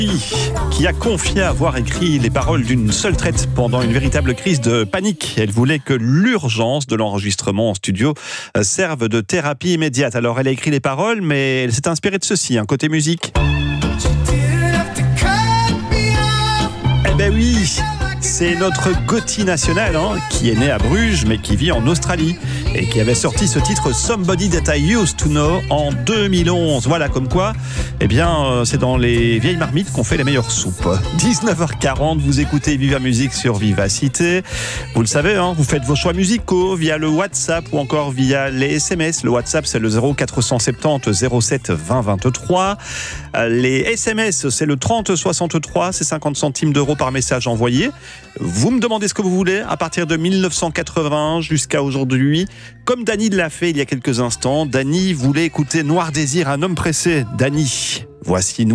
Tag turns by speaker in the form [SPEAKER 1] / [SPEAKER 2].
[SPEAKER 1] Qui a confié avoir écrit les paroles d'une seule traite pendant une véritable crise de panique. Elle voulait que l'urgence de l'enregistrement en studio serve de thérapie immédiate. Alors elle a écrit les paroles, mais elle s'est inspirée de ceci, côté musique. Eh ben oui, c'est notre Gotti national qui est né à Bruges mais qui vit en Australie et qui avait sorti ce titre Somebody That I Used to Know en 2011. Voilà, comme quoi, c'est dans les vieilles marmites qu'on fait les meilleures soupes. 19h40, vous écoutez Viva Musique sur Vivacité. Vous le savez, vous faites vos choix musicaux via le WhatsApp ou encore via les SMS. Le WhatsApp, c'est le 0470 07 20 23. Les SMS, c'est le 30 63, c'est 50 centimes d'euros par message envoyé. Vous me demandez ce que vous voulez à partir de 1980 jusqu'à aujourd'hui. Comme Dany l'a fait il y a quelques instants, Dany voulait écouter Noir Désir, un homme pressé. Dany, voici nous.